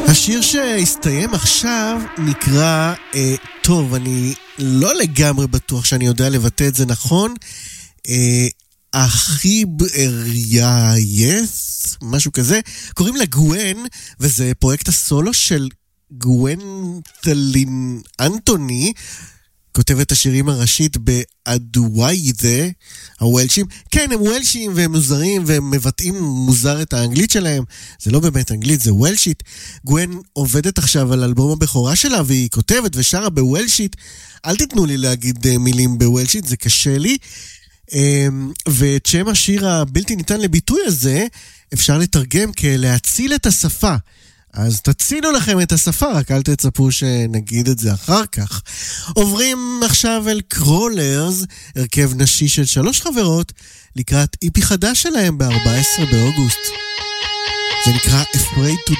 השיר שהסתיים עכשיו נקרא, טוב, אני לא לגמרי בטוח שאני יודע לבטא את זה נכון, אחיב ארייס, משהו כזה, קוראים לה גוון, וזה פרויקט הסולו של גוון תלין אנטוני, כותבת השירים הראשית באדווייזה, הוולשים. כן, הם וולשים והם מוזרים והם מבטאים מוזר את האנגלית שלהם. זה לא באמת אנגלית, זה וולשית. גוון עובדת עכשיו על אלבום הבכורה שלה והיא כותבת ושרה בוולשית. אל תיתנו לי להגיד מילים בוולשית, זה קשה לי. ואת שם השיר הבלתי ניתן לביטוי הזה אפשר לתרגם כלהציל את השפה. אז תצילו לכם את השפה, רק אל תצפו שנגיד את זה אחר כך. עוברים עכשיו אל קרולרס, הרכב נשי של 3 חברות, לקראת איפי חדש שלהם ב-14 באוגוסט. זה נקרא Afraid to